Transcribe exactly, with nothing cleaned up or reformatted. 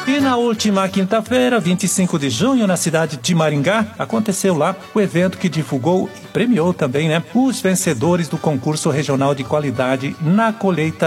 E na última quinta-feira, vinte e cinco de junho, na cidade de Maringá, aconteceu lá o evento que divulgou e premiou também, né, os vencedores do concurso regional de qualidade na colheita